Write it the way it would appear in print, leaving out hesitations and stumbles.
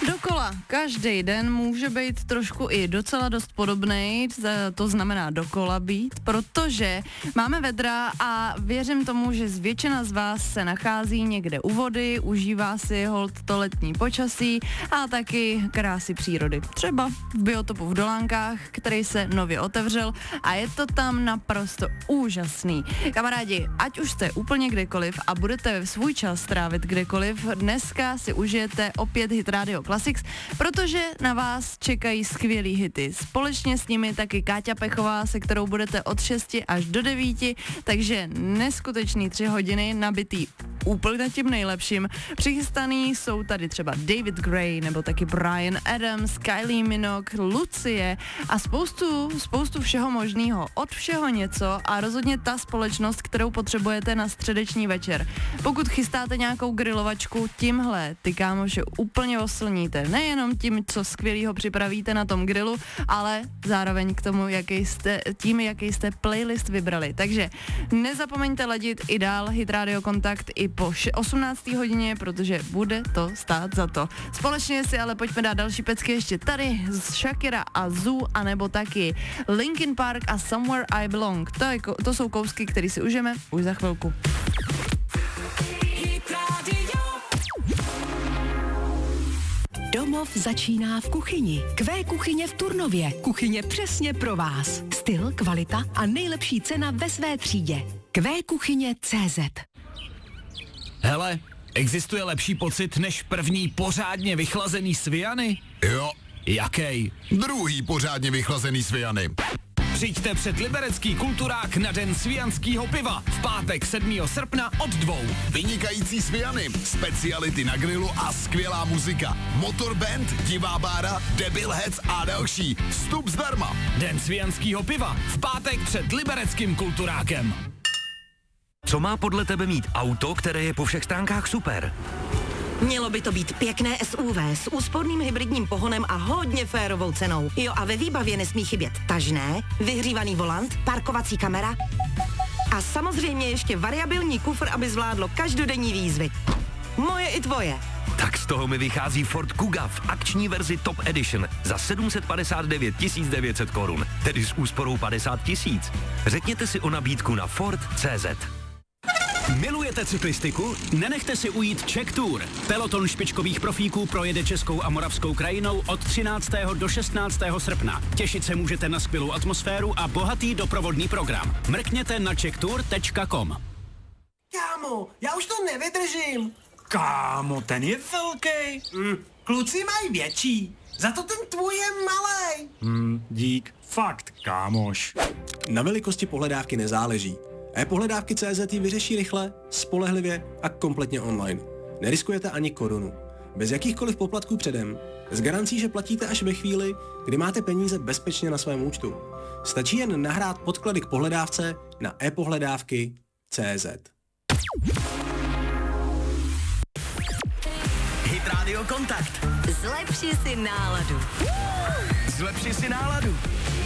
Dokola. Každý den může být trošku i docela dost podobnej, to znamená dokola být, protože máme vedra a věřím tomu, že většina z vás se nachází někde u vody, užívá si holt to letní počasí a taky krásy přírody. Třeba v biotopu v Dolánkách, který se nově otevřel a je to tam naprosto úžasný. Kamarádi, ať už jste úplně kdekoliv a budete svůj čas strávit kdekoliv, dneska si užijete opět Hit Radio Classics, protože na vás čekají skvělý hity. Společně s nimi taky Káťa Pechová, se kterou budete od 6 až do 9, takže neskutečný 3 hodiny nabitý úplně tím nejlepším. Přichystaný jsou tady třeba David Gray nebo taky Bryan Adams, Kylie Minogue, Lucie a spoustu všeho možného. Od všeho něco a rozhodně ta společnost, kterou potřebujete na středeční večer. Pokud chystáte nějakou grilovačku, tímhle ty kámoše úplně oslníte. Nejenom tím, co skvělýho připravíte na tom grilu, ale zároveň k tomu, jaký jste playlist vybrali. Takže nezapomeňte ladit i dál Hit Radio Kontakt i po 18. hodině, protože bude to stát za to. Společně si ale pojďme dát další pecky ještě tady z Shakira a Zoo, anebo taky Linkin Park a Somewhere I Belong. To jsou kousky, které si užijeme už za chvilku. Domov začíná v kuchyni. Kuchyně v Turnově. Kuchyně přesně pro vás. Styl, kvalita a nejlepší cena ve své třídě. Kuchyně.cz. Hele, existuje lepší pocit než první pořádně vychlazený sviany? Jo. Jakej? Druhý pořádně vychlazený sviany. Přijďte před Liberecký kulturák na den svijanského piva v pátek 7. srpna od 2. Vynikající sviany, speciality na grilu a skvělá muzika. Motorband, divá bára, Debil Heads a další. Vstup zdarma. Den svijanského piva v pátek před Libereckým kulturákem. Co má podle tebe mít auto, které je po všech stránkách super? Mělo by to být pěkné SUV s úsporným hybridním pohonem a hodně férovou cenou. Jo, a ve výbavě nesmí chybět tažné, vyhřívaný volant, parkovací kamera a samozřejmě ještě variabilní kufr, aby zvládlo každodenní výzvy. Moje i tvoje. Tak z toho mi vychází Ford Kuga v akční verzi Top Edition za 759 900 korun, tedy s úsporou 50 000. Řekněte si o nabídku na Ford.cz. Milujete cyklistiku? Nenechte si ujít Czech Tour. Peloton špičkových profíků projede českou a moravskou krajinou od 13. do 16. srpna. Těšit se můžete na skvělou atmosféru a bohatý doprovodný program. Mrkněte na czechtour.com. Kámo, já už to nevydržím. Kámo, ten je velký. Kluci mají větší, za to ten tvůj je malej. Dík. Fakt, kámoš. Na velikosti pohledávky nezáleží. E-pohledávky.cz ji vyřeší rychle, spolehlivě a kompletně online. Neriskujete ani korunu. Bez jakýchkoliv poplatků předem. S garancí, že platíte až ve chvíli, kdy máte peníze bezpečně na svém účtu. Stačí jen nahrát podklady k pohledávce na e-pohledávky.cz. Hit Radio Kontakt. Zlepši si náladu. Zlepši si náladu.